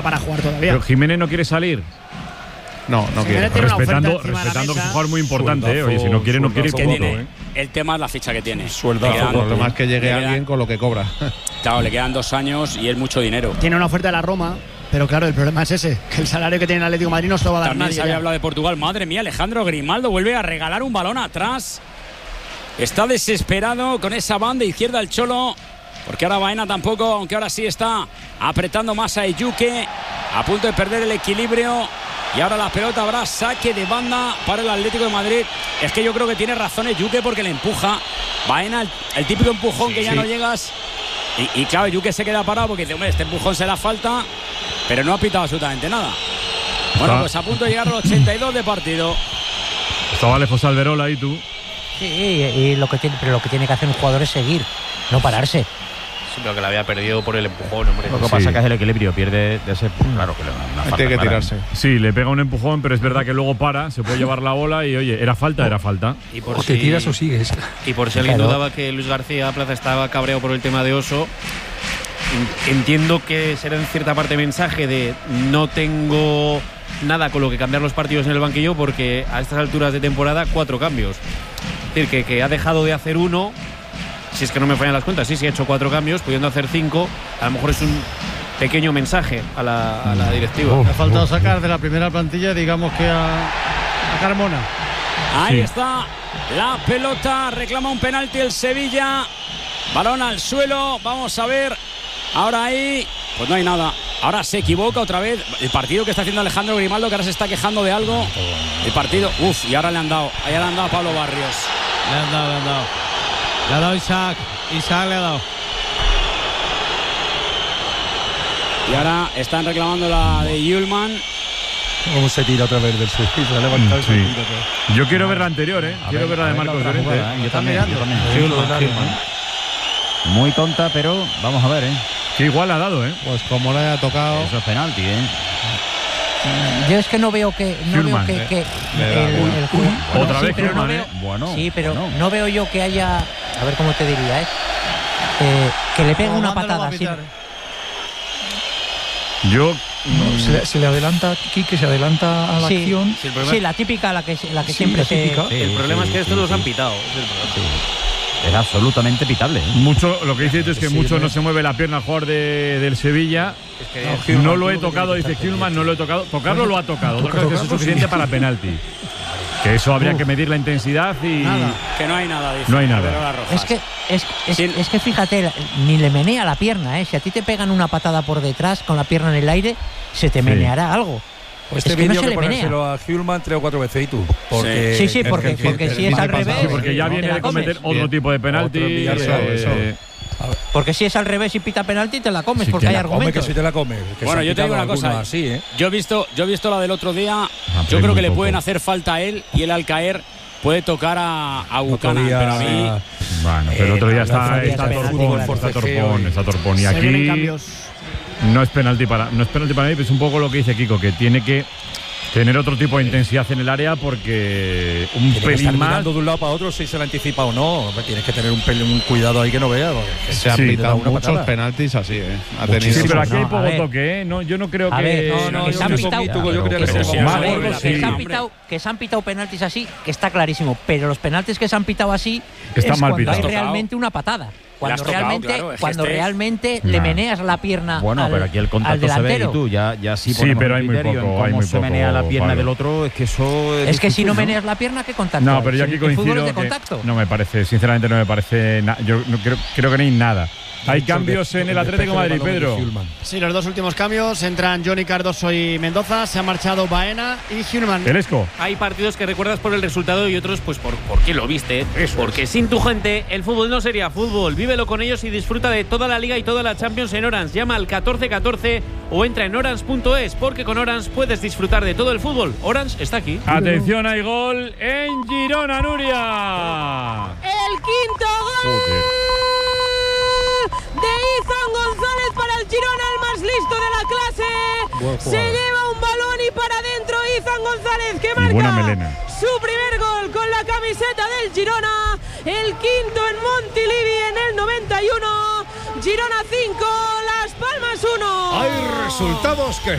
para jugar todavía. Pero Jiménez no quiere salir. No quiere. Respetando que es un jugador muy importante. Oye, si no quiere, no quiere. Es que tiene, el tema es la ficha que tiene. Sueldazo. El problema es que llegue alguien con lo que cobra. Claro, le quedan 2 años y es mucho dinero. Tiene una oferta de la Roma, pero claro, el problema es ese, que el salario que tiene el Atlético de Madrid no se lo va a dar También nadie. se había hablado de Portugal. Madre mía, Alejandro Grimaldo vuelve a regalar un balón atrás. Está desesperado con esa banda izquierda el Cholo, porque ahora Baena tampoco, aunque ahora sí está apretando más a Eyuke, a punto de perder el equilibrio. Y ahora la pelota habrá saque de banda para el Atlético de Madrid. Es que yo creo que tiene razón Eyuke porque le empuja. Baena, el típico empujón que ya no llegas. Y claro, Eyuke se queda parado porque dice, hombre, este empujón se la falta, pero no ha pitado absolutamente nada. Bueno, pues a punto de llegar a los 82 de partido. Estaba lejos Alberola y tú. Sí, y pero lo que tiene que hacer un jugador es seguir, no pararse. Sí, pero que la había perdido por el empujón, hombre. Lo que pasa es que es el equilibrio, pierde de ese. Claro que una falta. Tiene que tirarse. Sí, le pega un empujón, pero es verdad que luego para, se puede llevar la bola y oye, era falta. Y por o te tiras o sigues. Y por si alguien dudaba que Luis García Plaza estaba cabreado por el tema de Oso, entiendo que será en cierta parte mensaje de no tengo nada con lo que cambiar los partidos en el banquillo, porque a estas alturas de temporada 4 cambios. Es decir, que ha dejado de hacer 1. Si es que no me fallan las cuentas, sí, ha hecho 4 cambios, pudiendo hacer 5. A lo mejor es un pequeño mensaje a la directiva. Me ha faltado sacar de la primera plantilla, digamos que a Carmona. Ahí está la pelota, reclama un penalti el Sevilla. Balón al suelo, vamos a ver. Ahora ahí, pues no hay nada. Ahora se equivoca otra vez. El partido que está haciendo Alejandro Grimaldo, que ahora se está quejando de algo. El partido, y ahora le han dado. Ahí le han dado a Pablo Barrios. Le han dado. Le ha dado Isaac le ha dado. Y ahora están reclamando la de Yulman. ¿Cómo se tira otra vez del Sevilla? Se ha levantado y se tira otra vez. Yo quiero ver la anterior, quiero ver la de Marcos Llorente. Yo también. Muy tonta, pero vamos a ver, Que igual ha dado, Pues como le haya tocado. Eso es penalti, Yo es que no veo que otra vez pero Hjulman, no veo, Bueno, sí, pero no veo yo que haya, a ver cómo te diría, que le pegue una patada así. Yo se le adelanta, Quique se adelanta a la acción. Sí, la típica, la que siempre típica. El problema es que estos los han pitado. Es absolutamente pitable. Mucho, lo que dice es que mucho no se mueve la pierna al jugador del Sevilla. Es que no lo he tocado, dice Hjulman, no lo he tocado. Tocarlo lo ha tocado. Otra cosa es que eso es suficiente para penalti. Que eso habría que medir la intensidad y. Nada. Que no hay nada, dice. No hay nada. Es que fíjate, ni le menea la pierna, Si a ti te pegan una patada por detrás con la pierna en el aire, se te meneará algo. Pues es este que no vídeo se que le menea. ponérselo a Hjulman 3 o 4 veces y tú. Porque Sí, porque si es al revés. Sí, porque ya viene de cometer otro tipo de penalti. Porque si es al revés y pita penalti, te la comes, porque hay argumentos. Si te la comes. Bueno, yo te digo una cosa. Así, Yo he visto la del otro día. Yo creo que le pueden hacer falta a él y él al caer puede tocar a Buchanan, pero a mí. Bueno, pero el otro día está torpón. Y aquí no es penalti para mí, pero es un poco lo que dice Kiko, que tiene que tener otro tipo de intensidad en el área, porque un pelín más. Mirando de un lado para otro si se la anticipa o no. Tienes que tener un cuidado ahí que no veas. Se han pitado muchos penaltis así, Sí, pero aquí hay poco toque, No, yo no creo que. Que se han pitado penaltis así, que está clarísimo. Pero los penaltis que se han pitado así están mal cuando pitados. hay realmente una patada. Cuando realmente No. le meneas la pierna Bueno, pero aquí el contacto se ve y tú ya sí Sí, pero hay muy poco. En cómo se menea la pierna del otro, es que eso es que si no meneas la pierna, ¿qué contacto? No, pero yo aquí coincido de que contacto. no me parece, sinceramente no me parece yo no creo que no hay nada. Hay cambios en el Atlético de Madrid, Pedro. Sí, los dos últimos cambios. Entran Johnny Cardoso y Mendoza. Se ha marchado Baena y Hjulman. Telesco. Hay partidos que recuerdas por el resultado y otros pues por qué lo viste. Porque sin tu gente el fútbol no sería fútbol. Vívelo con ellos y disfruta de toda la Liga y toda la Champions en Orange. Llama al 1414 o entra en orange.es, porque con Orange puedes disfrutar de todo el fútbol. Orange está aquí. Atención, hay gol en Girona, Nuria. El quinto gol de Izan González para el Girona, el más listo de la clase. Se lleva un balón y para adentro Izan González, que marca su primer gol con la camiseta del Girona. El quinto en Montilivi en el 91. Girona 5, Las Palmas 1. Hay resultados que